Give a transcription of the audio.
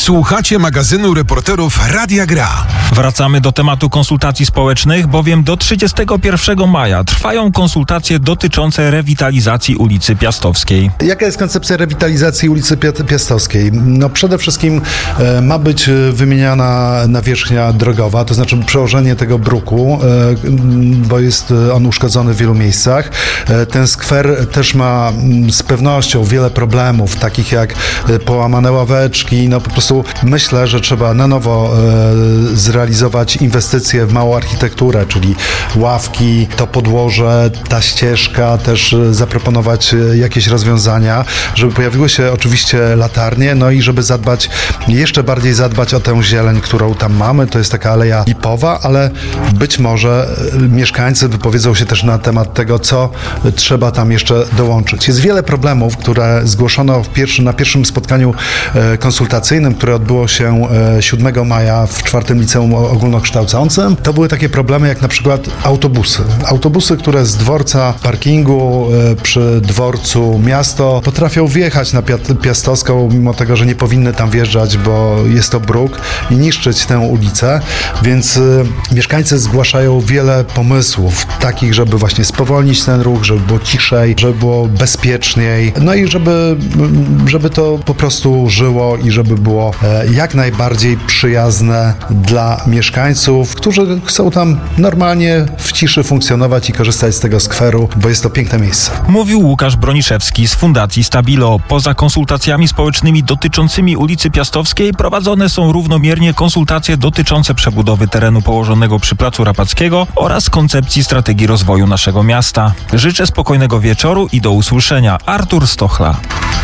Słuchacie magazynu reporterów Radia Gra. Wracamy do tematu konsultacji społecznych, bowiem do 31 maja trwają konsultacje dotyczące rewitalizacji ulicy Piastowskiej. Jaka jest koncepcja rewitalizacji ulicy Piastowskiej? No przede wszystkim ma być wymieniana nawierzchnia drogowa, to znaczy przełożenie tego bruku, bo jest on uszkodzony w wielu miejscach. Ten skwer też ma z pewnością wiele problemów, takich jak połamane ławeczki. No po prostu myślę, że trzeba na nowo zrealizować inwestycje w małą architekturę, czyli ławki, to podłoże, ta ścieżka, też zaproponować jakieś rozwiązania, żeby pojawiły się oczywiście latarnie, no i żeby jeszcze bardziej zadbać o tę zieleń, którą tam mamy. To jest taka aleja lipowa, ale być może mieszkańcy wypowiedzą się też na temat tego, co trzeba tam jeszcze dołączyć. Jest wiele problemów, które zgłoszono na pierwszym spotkaniu konsultacyjnym, które odbyło się 7 maja w 4. Liceum Ogólnokształcącym. To były takie problemy jak na przykład autobusy. Autobusy, które z dworca parkingu przy dworcu miasto potrafią wjechać na Piastowską, mimo tego, że nie powinny tam wjeżdżać, bo jest to bruk i niszczyć tę ulicę, więc mieszkańcy zgłaszają wiele pomysłów, takich, żeby właśnie spowolnić ten ruch, żeby było ciszej, żeby było bezpieczniej, no i żeby to po prostu żyło i żeby było jak najbardziej przyjazne dla mieszkańców, którzy chcą tam normalnie w ciszy funkcjonować i korzystać z tego skweru, bo jest to piękne miejsce. Mówił Łukasz Broniszewski z Fundacji Stabilo. Poza konsultacjami społecznymi dotyczącymi ulicy Piastowskiej prowadzone są równomiernie konsultacje dotyczące przebudowy terenu położonego przy Placu Rapackiego oraz koncepcji strategii rozwoju naszego miasta. Życzę spokojnego wieczoru i do usłyszenia. Artur Stochla.